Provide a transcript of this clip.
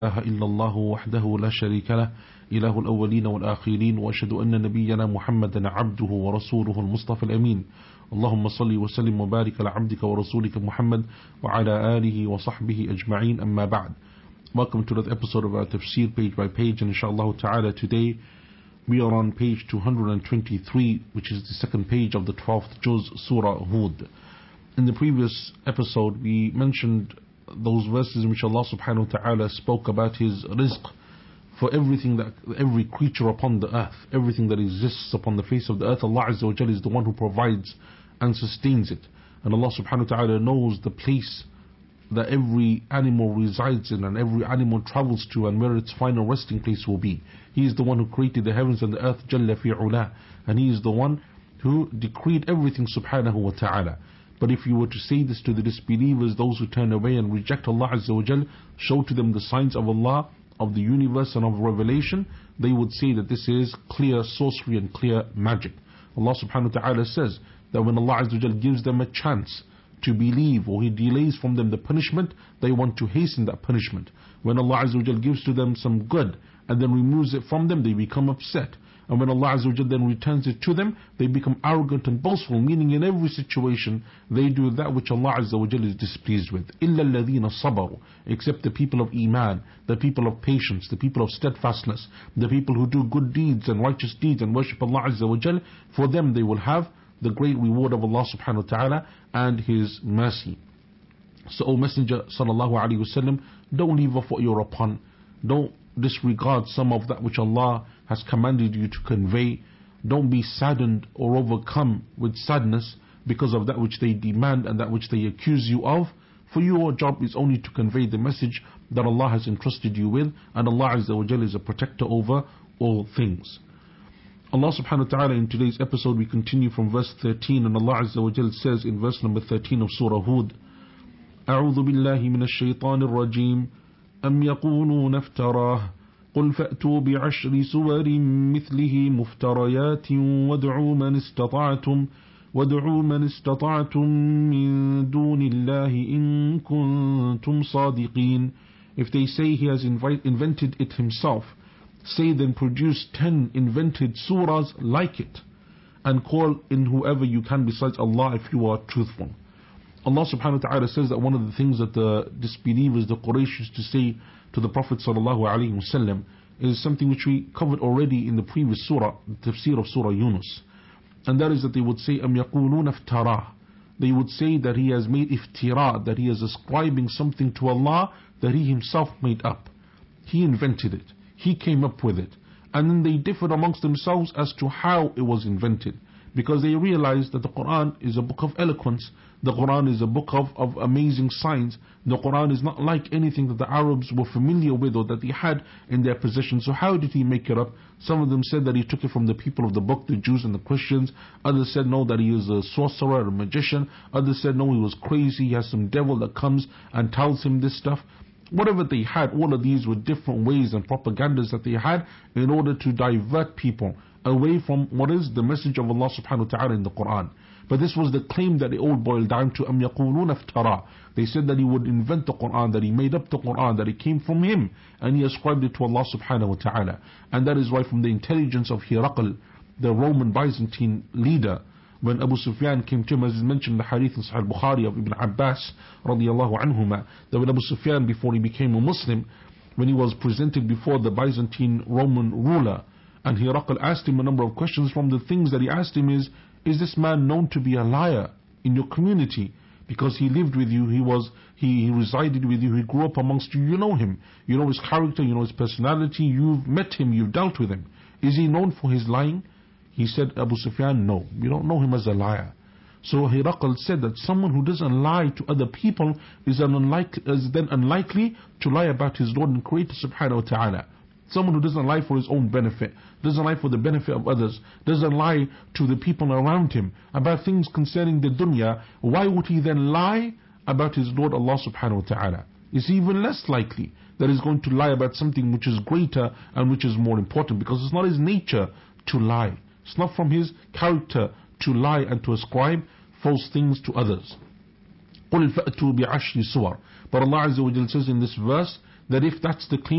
إله إلا الله وحده لا شريك له إله الأولين والآخرين وأشهد أن نبينا محمدا عبده ورسوله المصطفى الأمين اللهم صل وسلم وبارك على عبدك ورسولك محمد وعلى آله وصحبه أجمعين أما بعد. Welcome to that episode of our tafsir page by page, and inshallah ta'ala today we are on page 223, which is the second page of the 12th juz Surah Hud. In the previous episode we mentioned those verses in which Allah subhanahu wa ta'ala spoke about His rizq for everything, that every creature upon the earth, everything that exists upon the face of the earth. Allah Azza wa Jalla is the one who provides and sustains it, and Allah subhanahu wa ta'ala knows the place that every animal resides in and every animal travels to and where its final resting place will be. He is the one who created the heavens and the earth Jalla fi'ula, and He is the one who decreed everything subhanahu wa ta'ala. But if you were to say this to the disbelievers, those who turn away and reject Allah Azza wa Jal, show to them the signs of Allah, of the universe and of revelation, they would say that this is clear sorcery and clear magic. Allah subhanahu wa ta'ala says that when Allah Azza wa Jal gives them a chance to believe, or He delays from them the punishment, they want to hasten that punishment. When Allah Azza wa Jal gives to them some good and then removes it from them, they become upset. And when Allah Azza wa Jal then returns it to them, they become arrogant and boastful, meaning in every situation they do that which Allah Azza wa Jal is displeased with. إِلَّا الَّذِينَ صَبَرُوا, except the people of Iman, the people of patience, the people of steadfastness, the people who do good deeds and righteous deeds and worship Allah Azza wa Jal. For them they will have the great reward of Allah subhanahu wa ta'ala and His mercy. So, O Messenger sallallahu alaihi wasallam, don't leave off what you're upon. Don't disregard some of that which Allah has commanded you to convey. Don't be saddened or overcome with sadness because of that which they demand and that which they accuse you of. For your job is only to convey the message that Allah has entrusted you with, and Allah Azza wa Jalla is a protector over all things. Allah subhanahu wa ta'ala, in today's episode we continue from verse 13, and Allah Azza wa Jalla says in verse number 13 of Surah Hud, أعوذ بالله من الشيطان الرجيم أم يقولون افتراه قل فأتوا بعشر سور مثله مفتريات وادعوا من استطعتم من دون الله إن كنتم صادقين. If they say he has invented it himself, say then produce 10 invented surahs like it, and call in whoever you can besides Allah if you are truthful. Allah subhanahu wa ta'ala says that one of the things that the disbelievers, the Quraysh, used to say to the Prophet sallallahu alaihi wasallam is something which we covered already in the previous surah, the tafsir of Surah Yunus. And that is that they would say, أَمْ يَقُولُونَ افْتَرَاهُ, they would say that he has made iftira, that he is ascribing something to Allah that he himself made up. He invented it, he came up with it. And then they differed amongst themselves as to how it was invented, because they realized that the Quran is a book of eloquence, the Quran is a book of amazing signs. The Quran is not like anything that the Arabs were familiar with or that they had in their possession. So how did he make it up? Some of them said that he took it from the people of the book, the Jews and the Christians. Others said no, that he is a sorcerer, a magician. Others said no, he was crazy, he has some devil that comes and tells him this stuff. Whatever they had, all of these were different ways and propagandas that they had in order to divert people away from what is the message of Allah subhanahu wa ta'ala in the Quran. But this was the claim that it all boiled down to. أَمْ يَقُولُونَ افْتَرَى, they said that he would invent the Quran, that he made up the Quran, that it came from him, and he ascribed it to Allah subhanahu wa ta'ala. And that is why from the intelligence of Hiraql, the Roman Byzantine leader, when Abu Sufyan came to him, as is mentioned in the hadith in Sahih Bukhari of Ibn Abbas radiyallahu anhuma, that when Abu Sufyan, before he became a Muslim, when he was presented before the Byzantine Roman ruler, and Hiraql asked him a number of questions, from the things that he asked him is this man known to be a liar in your community? Because he lived with you, he resided with you, he grew up amongst you, you know him, you know his character, you know his personality, you've met him, you've dealt with him. Is he known for his lying? He said, Abu Sufyan, no, we don't know him as a liar. So Hiraql said that someone who doesn't lie to other people is then unlikely to lie about his Lord and Creator subhanahu wa ta'ala. Someone who doesn't lie for his own benefit, doesn't lie for the benefit of others, doesn't lie to the people around him about things concerning the dunya, why would he then lie about his Lord Allah subhanahu wa ta'ala? It's even less likely that he's going to lie about something which is greater and which is more important, because it's not his nature to lie. It's not from his character to lie and to ascribe false things to others. قُلْ فَأْتُوا بِعَشْرِ سُوَرٍ. But Allah Azza wa Jalla says in this verse that if that's the claim